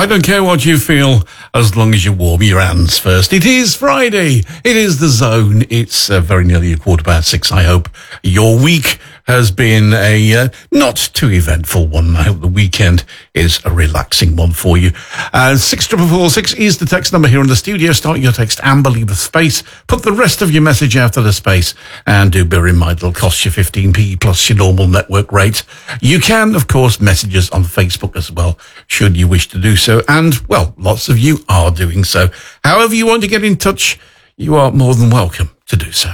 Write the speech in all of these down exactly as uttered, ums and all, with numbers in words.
don't care what you feel, as long as you warm your hands first. It is Friday. It is The Zone. It's uh, very nearly a quarter past six. I hope your week has been a uh, not too eventful one. I hope the weekend is a relaxing one for you. Uh, six triple four six is the text number here in the studio. Start your text Amber, leave a space. Put the rest of your message after the space. And do bear in mind it'll cost you fifteen p plus your normal network rate. You can, of course, message us on Facebook as well, should you wish to do so. And, well, lots of you are doing so. However you want to get in touch, you are more than welcome to do so.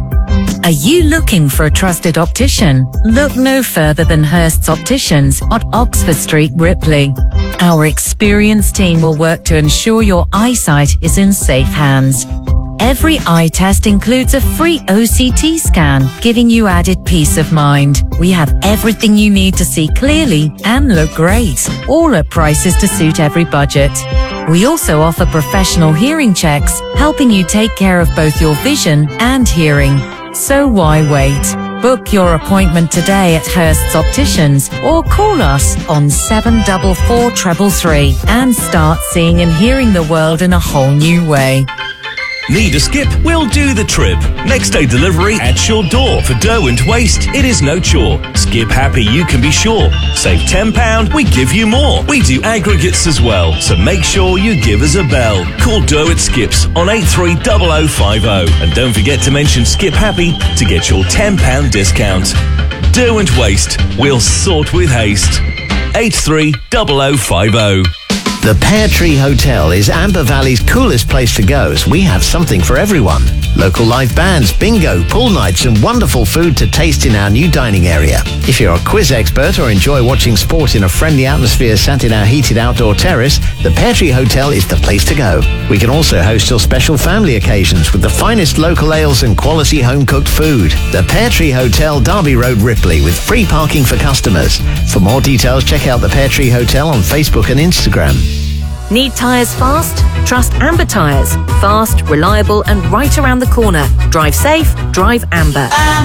Are you looking for a trusted optician? Look no further than Hurst's Opticians at Oxford Street, Ripley. Our experienced team will work to ensure your eyesight is in safe hands. Every eye test includes a free O C T scan, giving you added peace of mind. We have everything you need to see clearly and look great, all at prices to suit every budget. We also offer professional hearing checks, helping you take care of both your vision and hearing. So why wait? Book your appointment today at Hurst's Opticians or call us on seven four four three three and start seeing and hearing the world in a whole new way. Need a skip? We'll do the trip. Next day delivery at your door. For dough and waste, it is no chore. Skip happy, you can be sure. Save ten pounds, we give you more. We do aggregates as well, so make sure you give us a bell. Call Dough at Skips on eight three zero zero five zero. And don't forget to mention Skip Happy to get your ten pounds discount. Dough and waste, we'll sort with haste. eight three zero zero five zero. The Pear Tree Hotel is Amber Valley's coolest place to go, as we have something for everyone. Local live bands, bingo, pool nights and wonderful food to taste in our new dining area. If you're a quiz expert or enjoy watching sport in a friendly atmosphere sat in our heated outdoor terrace, the Pear Tree Hotel is the place to go. We can also host your special family occasions with the finest local ales and quality home-cooked food. The Pear Tree Hotel, Derby Road, Ripley, with free parking for customers. For more details, check out the Pear Tree Hotel on Facebook and Instagram. Need tyres fast? Trust Amber Tyres. Fast, reliable and right around the corner. Drive safe, drive Amber.